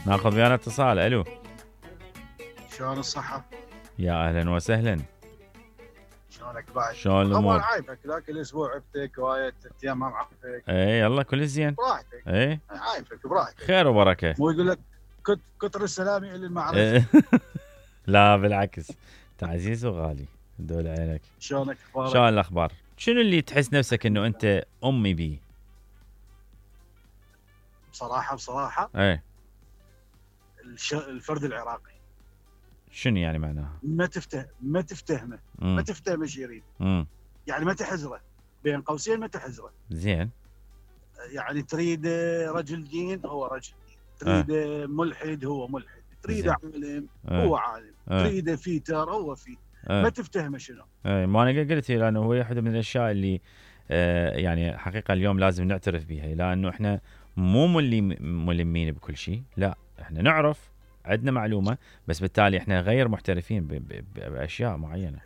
ناخذ ويانا اتصال. الو، شلون الصحة؟ يا اهلا وسهلا. شلونك بعد؟ شلون طبعا الامور؟ عايفك ذاك الاسبوع عبتك وايد 3 ايام ما معرفك. اي يلا كل زين. براحتك. اي عايفك براحتك. خير وبركه. مو يقول لك كتر السلام الى المعرفة. إيه. لا بالعكس، انت عزيز وغالي دول عينك. شلونك اخبارك؟ شلون الاخبار؟ شنو اللي تحس نفسك انه انت امي بيه؟ بصراحة ايه الفرد العراقي شنو يعني معناها؟ ما تفتهمه ما تفتهمه ايش يريد. يعني ما تحزره، بين قوسين ما تحزره. زين. يعني تريد رجل دين هو رجل دين، تريد ملحد هو ملحد، تريد عالم هو عالم، تريد فيتر هو فيتر. ما تفتهمه شنو. ما انا قلت لانه هو واحده من الاشياء اللي يعني حقيقه اليوم لازم نعترف بها، لانه احنا مو ملمين بكل شيء، لا احنا نعرف، عندنا معلومه، بس بالتالي احنا غير محترفين باشياء معينه.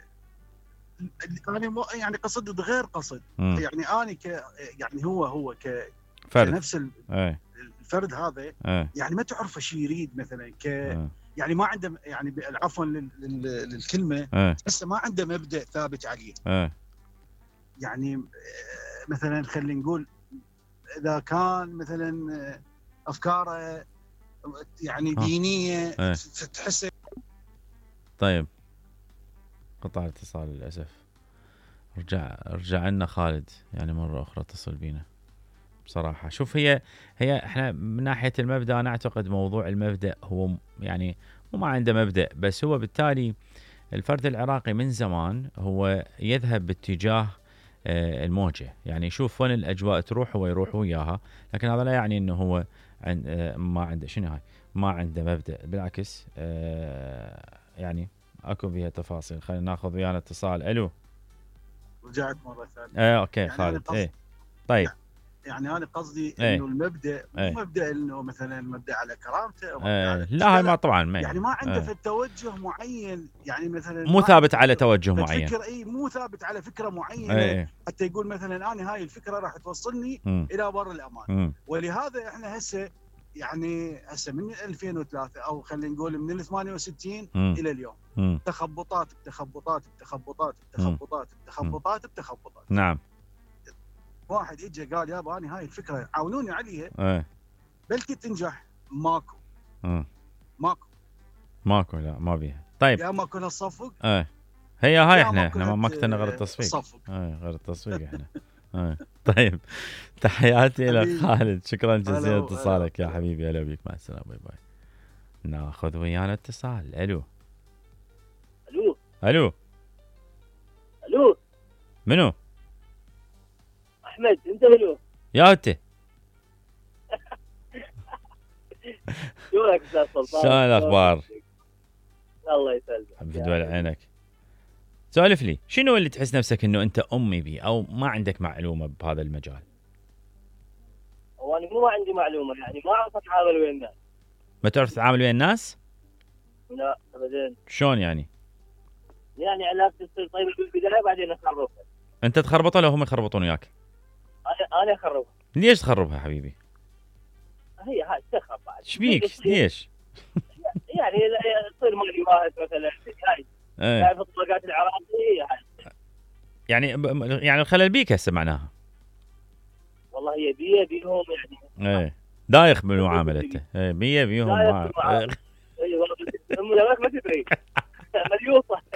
انا يعني قصد غير قصد. يعني انا يعني هو فرد كنفس الفرد هذا. يعني ما تعرف شو يريد مثلا يعني ما عنده، يعني عفوا للكلمه، هسه ما عنده مبدأ ثابت عليه. يعني مثلا خلينا نقول اذا كان مثلا افكاره يعني دينيه تحس. طيب قطع الاتصال للاسف. رجع لنا خالد يعني مره اخرى اتصل بينا. بصراحه شوف، هي احنا من ناحيه المبدا انا اعتقد موضوع المبدا هو يعني ما عنده مبدا، بس هو بالتالي الفرد العراقي من زمان هو يذهب باتجاه الموجه، يعني يشوف وين الاجواء تروح هو يروح وياها، لكن هذا لا يعني انه هو ما عنده شنو هاي، ما عنده مبدا، بالعكس يعني اكو بها تفاصيل. خلينا ناخذ ويانا اتصال. الو، رجعت مره ثانيه. اوكي يعني خالد. طيب يعني انا قصدي انه المبدا مو مبدا انه مثلا مبدا على كرامته او على لا هاي ما طبعا ما يعني ما عنده في التوجه معين، يعني مثلا مو ثابت على توجه معين، فكره مو ثابت على فكره معينه حتى يقول مثلا انا هاي الفكره راح توصلني الى بر الامان. ولهذا احنا يعني من 2003 او خلينا نقول من ال 68 الى اليوم تخبطات بتخبطات بتخبطات بتخبطات بتخبطات بتخبطات. نعم. واحد اجى قال يابا انا هاي الفكره عاونوني عليها بلكي تنجح. ماكو لا ما بيها. طيب يا ما كنا نصفق. هي هاي احنا ما كنا غير التصفيق. غير التصفيق احنا. طيب تحياتي لك خالد، شكرا جزيلا اتصالك يا حبيبي. هلا بيك، مع السلامه، باي باي. ناخذ ويانا اتصال. الو الو الو منو؟ احمد. انت منو يا انت؟ شلونك استاذ سلطان؟ شلون الاخبار؟ الله يسلمك بدول عينك. سولف لي، شنو اللي تحس نفسك انه انت امي بيه او ما عندك معلومه بهذا المجال؟ وانا مو عندي معلومه، يعني ما اعرف اتعامل ويا الناس. ما تعرف تتعامل ويا الناس؟ لا ابدا. شلون يعني؟ يعني علاقتي تصير طيبه بالبدايه بعدين اخربها. انت تخربطها لو هم يخربطون وياك؟ انا اخربها. ليش تخربها حبيبي؟ هي هاي تخرب بعد. ايش بيك؟ ليش؟ يعني تصير مالي واحد مثلا هاي تعرف الطلقات العراقيه هاي. يعني الخلل بيك هسه معناها؟ والله هي بيهم يعني دايخ بمعاملته. بيهم اي والله ما تدري.